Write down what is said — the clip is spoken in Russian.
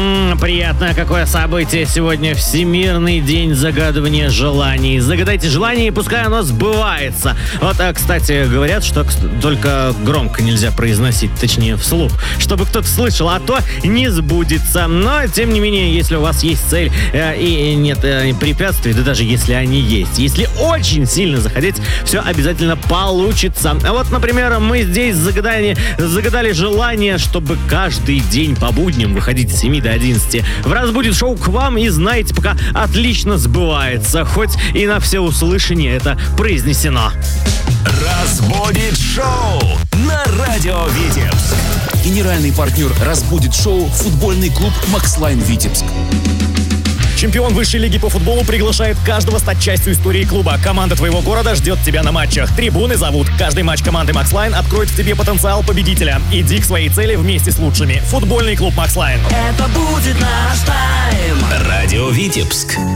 Приятно, какое событие сегодня. Всемирный день загадывания желаний. Загадайте желание, и пускай оно сбывается. Вот, кстати, говорят, что только громко нельзя произносить, точнее, вслух, чтобы кто-то слышал, а то не сбудется. Но, тем не менее, если у вас есть цель и нет препятствий, да даже если они есть, если очень сильно захотеть, все обязательно получится. А вот, например, мы здесь загадали желание, чтобы каждый день по будням выходить с 7 до 11 в «Разбудит шоу» к вам, и знаете, пока отлично сбывается, хоть и на всеуслышание это произнесено. Разбудит шоу на радио Витебск. Генеральный партнер «Разбудит шоу» — футбольный клуб «Макслайн» Витебск. Чемпион высшей лиги по футболу приглашает каждого стать частью истории клуба. Команда твоего города ждет тебя на матчах. Трибуны зовут. Каждый матч команды «Макслайн» откроет в тебе потенциал победителя. Иди к своей цели вместе с лучшими. Футбольный клуб «Макслайн». Это будет наш тайм. Радио Витебск.